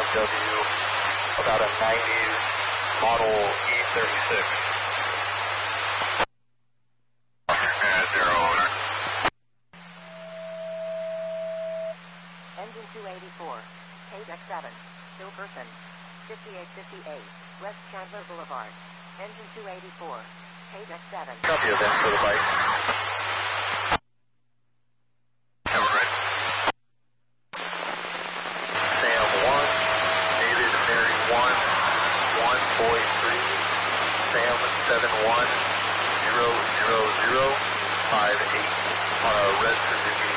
BMW, about a 90s model E36. 0 owner. Engine 284, Kate X7, still person, 5858, West Chandler Boulevard. Engine 284, Kate X7. Copy event for the bike. Have a right. Sam 1, David Mary 1, 1 boy 3, Sam 71 000 58 on a red Suzuki